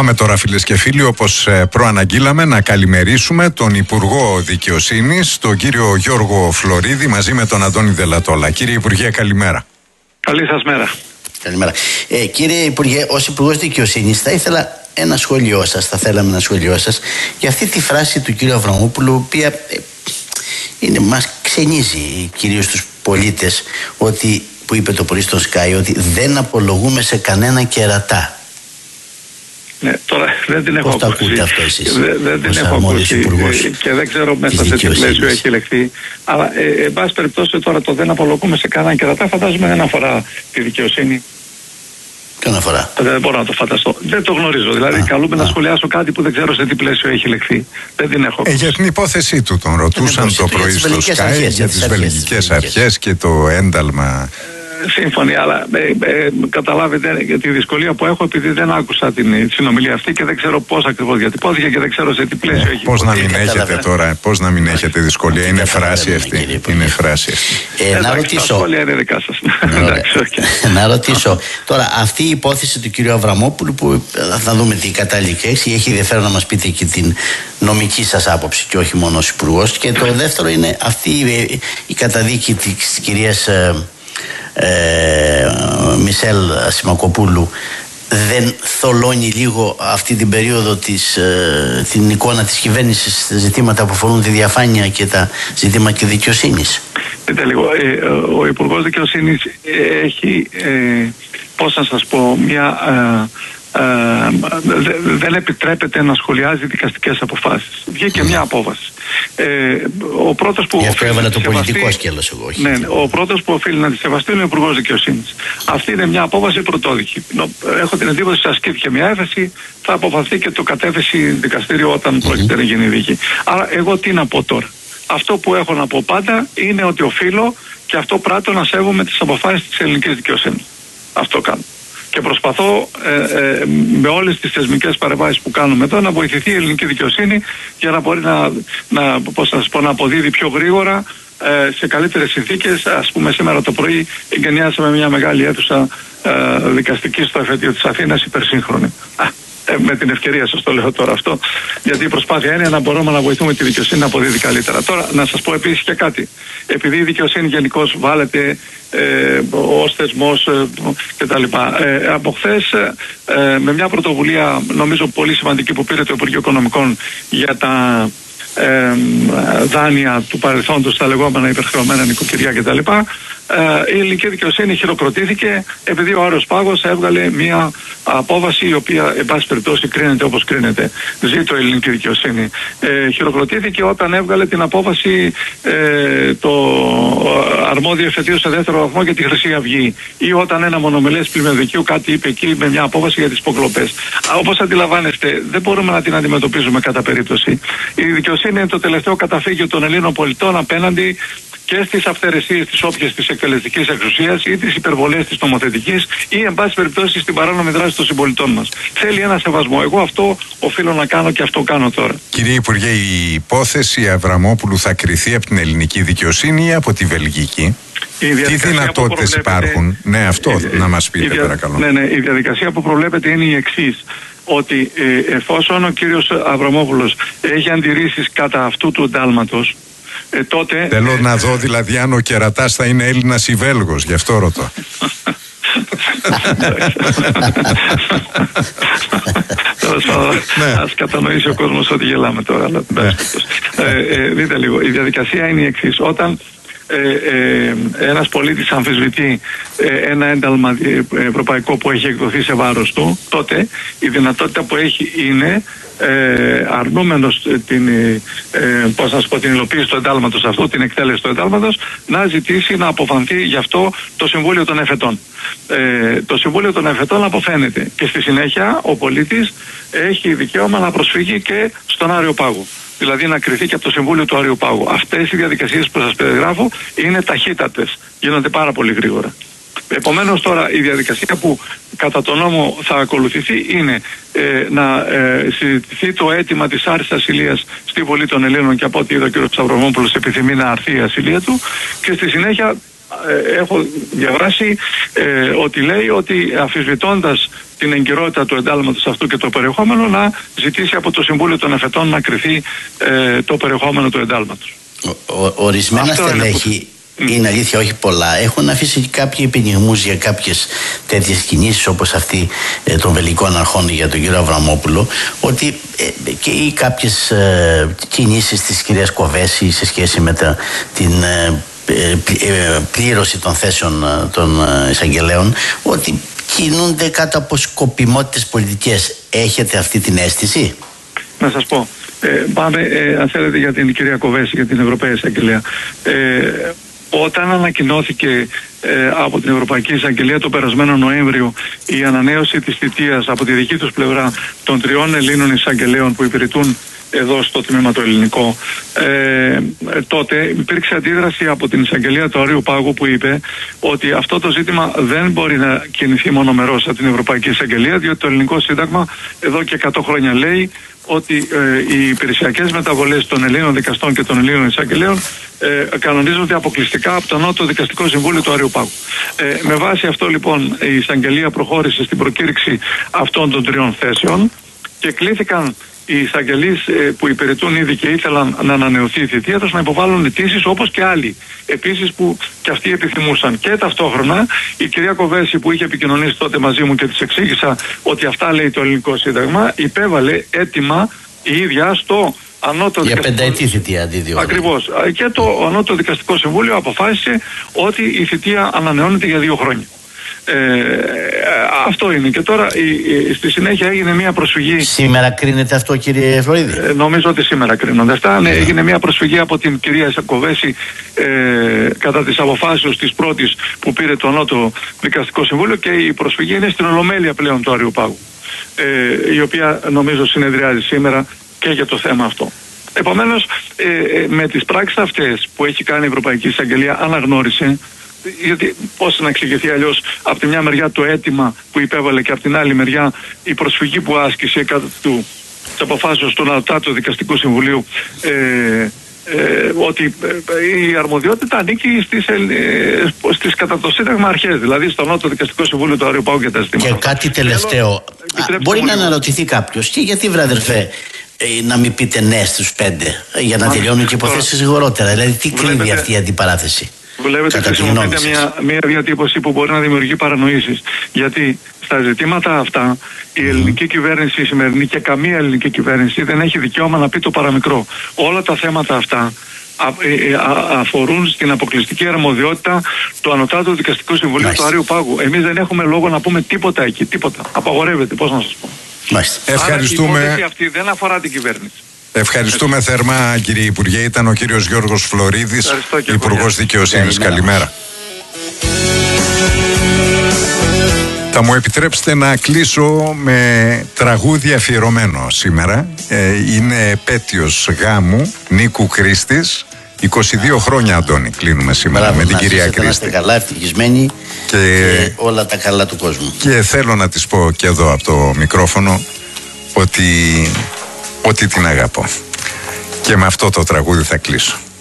Πάμε τώρα, φίλες και φίλοι, όπως προαναγγείλαμε, να καλημερίσουμε τον Υπουργό Δικαιοσύνης, τον κύριο Γιώργο Φλωρίδη, μαζί με τον Αντώνη Δελατόλα. Κύριε Υπουργέ, καλημέρα. Καλή σας μέρα. Καλημέρα. Κύριε Υπουργέ, ως Υπουργός Δικαιοσύνης θα ήθελα ένα σχόλιο σας, θα θέλαμε ένα σχόλιο σας για αυτή τη φράση του κύριου Αβραμόπουλου, η οποία μας ξενίζει κυρίως τους πολίτες, που είπε το πρωί στο Sky, ότι δεν απολογούμε σε κανένα κερατά. Ναι, τώρα δεν την έχω ακούσει. Πώς το ακούτε αυτό εσείς? Δεν την έχω ακούσει και δεν ξέρω μέσα σε τι πλαίσιο έχει λεχθεί. Αλλά εν πάση περιπτώσει τώρα το δεν απολογούμε σε κανέναν κερατά φαντάζομαι δεν αφορά τη δικαιοσύνη. Ποιον αφορά? Δεν μπορώ να το φανταστώ. Δεν το γνωρίζω. Δηλαδή καλούμε να σχολιάσω κάτι που δεν ξέρω σε τι πλαίσιο έχει λεχθεί. Δεν την έχω ακούσει. Για την υπόθεσή του τον ρωτούσαν το πρωί στο Sky για τις βελγικές αρχές και το ένταλμα. Σύμφωνοι, αλλά καταλάβετε για τη δυσκολία που έχω επειδή δεν άκουσα την συνομιλία αυτή και δεν ξέρω πώς ακριβώς διατυπώθηκε και δεν ξέρω σε τι πλαίσιο έχει. Πώς να μην έχετε τώρα, πώς να μην έχετε δυσκολία, είναι φράση αυτή. Είναι φράση αυτή. Να ρωτήσω. Τα σχόλια είναι δικά σας. Να ρωτήσω τώρα, αυτή η υπόθεση του κυρίου Αβραμόπουλου, που θα δούμε τι κατάληξη έχει ενδιαφέρον να μας πείτε και την νομική σας άποψη και όχι μόνο ως Υπουργός. Και το δεύτερο είναι αυτή η καταδίκη της κυρίας Μισελ Ασημακοπούλου. Δεν θολώνει λίγο αυτή την περίοδο την εικόνα της κυβέρνησης στα ζητήματα που αφορούν τη διαφάνεια και τα ζητήματα δικαιοσύνης? Δείτε λίγο, ο Υπουργός Δικαιοσύνης έχει, πώς να σας πω, δεν επιτρέπεται να σχολιάζει δικαστικές αποφάσεις. Βγήκε μια απόφαση. Ο πρώτος που έβαλε το πολιτικό σκέλος εγώ. Ναι, ο πρώτος που οφείλει να τη σεβαστεί είναι ο Υπουργός Δικαιοσύνης. Αυτή είναι μια απόφαση πρωτόδικη. Έχω την εντύπωση ότι ασκήθηκε μια έφεση, θα αποφαθεί και το κατέφεση δικαστήριο όταν πρόκειται να γίνει δίκη. Άρα εγώ τι να πω τώρα? Αυτό που έχω να πω πάντα είναι ότι οφείλω και αυτό πράττω να σέβομαι τις αποφάσεις της ελληνικής δικαιοσύνης. Αυτό κάνω. Και προσπαθώ με όλες τις θεσμικές παρεμβάσεις που κάνουμε εδώ να βοηθηθεί η ελληνική δικαιοσύνη για να μπορεί να αποδίδει πιο γρήγορα σε καλύτερες συνθήκες. Ας πούμε σήμερα το πρωί εγκαινιάσαμε μια μεγάλη αίθουσα δικαστική στο εφετείο της Αθήνας υπερσύγχρονη. Με την ευκαιρία σας το λέω τώρα αυτό, γιατί η προσπάθεια είναι να μπορούμε να βοηθούμε τη δικαιοσύνη να αποδίδει καλύτερα. Τώρα να σας πω επίσης και κάτι. Επειδή η δικαιοσύνη γενικώς βάλεται ως θεσμός κτλ. Από χθες με μια πρωτοβουλία νομίζω πολύ σημαντική που πήρε το Υπουργείο Οικονομικών για τα δάνεια του παρελθόντος, τα λεγόμενα υπερχρεωμένα νοικοκυριά κτλ. Η ελληνική δικαιοσύνη χειροκροτήθηκε επειδή ο Άρεος Πάγος έβγαλε μια απόβαση η οποία εν πάση περιπτώσει κρίνεται όπως κρίνεται. Ζήτω η ελληνική δικαιοσύνη. Χειροκροτήθηκε όταν έβγαλε την απόφαση το αρμόδιο εφετείο σε δεύτερο βαθμό για τη Χρυσή Αυγή, ή όταν ένα μονομελές πλημμυροδικείου κάτι είπε εκεί με μια απόφαση για τις υποκλοπές. Όπως αντιλαμβάνεστε, δεν μπορούμε να την αντιμετωπίζουμε κατά περίπτωση. Η δικαιοσύνη είναι το τελευταίο καταφύγιο των Ελλήνων πολιτών απέναντι και στις αυθαιρεσίες της όποιας της εκτελεστικής εξουσίας ή τις υπερβολές της νομοθετικής ή εν πάση περιπτώσει στην παράνομη δράση των συμπολιτών μας. Θέλει ένα σεβασμό. Εγώ αυτό οφείλω να κάνω και αυτό κάνω τώρα. Κύριε Υπουργέ, η υπόθεση Αβραμόπουλου θα κριθεί από την ελληνική δικαιοσύνη ή από τη βελγική? Τι δυνατότητες υπάρχουν? Ναι, αυτό να μας πείτε παρακαλώ. Ναι, η διαδικασία που προβλέπεται είναι η εξής. Ότι εφόσον ο κύριος Αβραμόπουλος έχει αντιρρήσεις κατά αυτού του εντάλματος, τότε... Θέλω να δω δηλαδή αν ο κερατάς θα είναι Έλληνας ή Βέλγος, γι' αυτό ρωτώ. Ας κατανοήσει ο κόσμος ότι γελάμε τώρα. Δείτε λίγο, η διαδικασία είναι η εξής. Όταν ένας πολίτης αμφισβητεί ένα ένταλμα ευρωπαϊκό που έχει εκδοθεί σε βάρος του, τότε η δυνατότητα που έχει είναι αρνούμενος την υλοποίηση του εντάλματος αυτού, την εκτέλεση του εντάλματος, να ζητήσει να αποφανθεί γι' αυτό το Συμβούλιο των Εφετών. Το Συμβούλιο των Εφετών αποφαίνεται και στη συνέχεια ο πολίτης έχει δικαίωμα να προσφύγει και στον Άριο Πάγο. Δηλαδή να κριθεί και από το Συμβούλιο του Άριου Πάγου. Αυτές οι διαδικασίες που σας περιγράφω είναι ταχύτατες, γίνονται πάρα πολύ γρήγορα. Επομένως τώρα η διαδικασία που κατά τον νόμο θα ακολουθηθεί είναι να συζητηθεί το αίτημα της άρσης ασυλίας στη Βουλή των Ελλήνων, και από ό,τι είδε ο κ. Αβραμόπουλος επιθυμεί να αρθεί η ασυλία του, και στη συνέχεια έχω διαβάσει ότι λέει ότι αφισβητώντας την εγκυρότητα του εντάλματος αυτού και το περιεχόμενο, να ζητήσει από το Συμβούλιο των Εφετών να κριθεί το περιεχόμενο του εντάλματος. Ορισμένα στελέχη, είναι αλήθεια, όχι πολλά, έχουν αφήσει κάποιοι επενιγμούς για κάποιες τέτοιες κινήσεις, όπως αυτή των βελγικών αρχών για τον κύριο Αβραμόπουλο, ότι και ή κάποιες κινήσεις της κυρίας Κοβέση σε σχέση με την πλήρωση των θέσεων των εισαγγελέων, ότι κινούνται κάτω από σκοπιμότητες πολιτικές. Έχετε αυτή την αίσθηση? Να σας πω, πάμε αν θέλετε για την κυρία Κοβέση, για την Ευρωπαϊκή Εισαγγελία. Όταν ανακοινώθηκε από την Ευρωπαϊκή Εισαγγελία το περασμένο Νοέμβριο η ανανέωση της θητείας από τη δική τους πλευρά των 3 Ελλήνων εισαγγελέων που υπηρετούν εδώ στο τμήμα το ελληνικό, τότε υπήρξε αντίδραση από την εισαγγελία του Αριού Πάγου, που είπε ότι αυτό το ζήτημα δεν μπορεί να κινηθεί μονομερώς από την Ευρωπαϊκή Εισαγγελία, διότι το ελληνικό σύνταγμα εδώ και 100 χρόνια λέει ότι οι υπηρεσιακές μεταβολές των Ελλήνων δικαστών και των Ελλήνων εισαγγελέων κανονίζονται αποκλειστικά από το Νότο Δικαστικό Συμβούλιο του Αριού Πάγου. Με βάση αυτό λοιπόν η εισαγγελία προχώρησε στην προκήρυξη αυτών των 3 θέσεων και κλήθηκαν οι εισαγγελείς που υπηρετούν ήδη και ήθελαν να ανανεωθεί η θητεία τους να υποβάλουν αιτήσεις, όπως και άλλοι επίσης που και αυτοί επιθυμούσαν. Και ταυτόχρονα η κυρία Κοβέση, που είχε επικοινωνήσει τότε μαζί μου και της εξήγησα ότι αυτά λέει το ελληνικό σύνταγμα, υπέβαλε αίτημα η ίδια στο Ανώτατο για Δικαστικό... πενταετή θητεία αντί 2. Ακριβώς. Και το Ανώτατο Δικαστικό Συμβούλιο αποφάσισε ότι η θητεία ανανεώνεται για 2 χρόνια. Αυτό είναι. Και τώρα στη συνέχεια έγινε μια προσφυγή. Σήμερα κρίνεται αυτό, κύριε Φλωρίδη? Νομίζω ότι σήμερα κρίνονται αυτά. Ναι, έγινε μια προσφυγή από την κυρία Κοβέση κατά της αποφάσεως της πρώτης που πήρε το Ανώτατο Δικαστικό Συμβούλιο, και η προσφυγή είναι στην Ολομέλεια πλέον του Αριού Πάγου, η οποία νομίζω συνεδριάζει σήμερα και για το θέμα αυτό. Επομένως, με τις πράξεις αυτές που έχει κάνει η Ευρωπαϊκή Εισαγγελία αναγνώρισε, γιατί πώς να εξηγηθεί αλλιώς από τη μια μεριά το αίτημα που υπέβαλε και από την άλλη μεριά η προσφυγή που άσκησε κατά της αποφάσεως του Ανώτατου Δικαστικού Συμβουλίου, ότι η αρμοδιότητα ανήκει στις κατά το Σύνταγμα αρχές, δηλαδή στο Ανώτατο Δικαστικό Συμβούλιο του Αριού Πάγου και τα ζητήματα. Και κάτι τελευταίο. Μπορεί να αναρωτηθεί κάποιος, και γιατί, βραδερφέ, να μην πείτε ναι στους 5 για να τελειώνουν και υποθέσεις γρηγορότερα? Δηλαδή τι κρύβει αυτή η αντιπαράθεση? Βλέπετε, χρησιμοποιείται μια διατύπωση που μπορεί να δημιουργεί παρανοήσεις. Γιατί στα ζητήματα αυτά η ελληνική κυβέρνηση, η σημερινή, και καμία ελληνική κυβέρνηση δεν έχει δικαίωμα να πει το παραμικρό. Όλα τα θέματα αυτά αφορούν στην αποκλειστική αρμοδιότητα του Ανωτάτου Δικαστικού Συμβουλίου του Αριού Πάγου. Εμείς δεν έχουμε λόγο να πούμε τίποτα εκεί. Τίποτα. Απαγορεύεται. Πώς να σας πω. Ευχαριστούμε. Άρα η υπόθεση αυτή δεν αφορά την κυβέρνηση. Ευχαριστούμε θερμά, κύριε Υπουργέ. Ήταν ο κύριος Γιώργος Φλωρίδης, Υπουργός Δικαιοσύνης. Καλημέρα. Θα μου επιτρέψετε να κλείσω με τραγούδι αφιερωμένο σήμερα. Είναι επέτειος γάμου Νίκου Κρίστης. 22 χρόνια, Αντώνη, κλείνουμε σήμερα με την κυρία Κρίστη. Να είστε καλά, ευτυχισμένοι και όλα τα καλά του κόσμου. Και θέλω να της πω και εδώ από το μικρόφωνο ότι την αγαπώ. Και με αυτό το τραγούδι θα κλείσω.